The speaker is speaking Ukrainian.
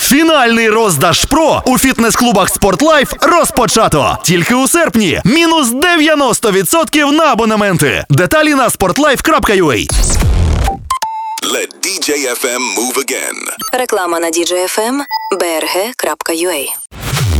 Фінальний роздаж ПРО у фітнес-клубах «Спортлайф» розпочато. Тільки у серпні. Мінус 90% на абонементи. Деталі на sportlife.ua. Let DJ FM move again. Реклама на DJ FM, brg.ua.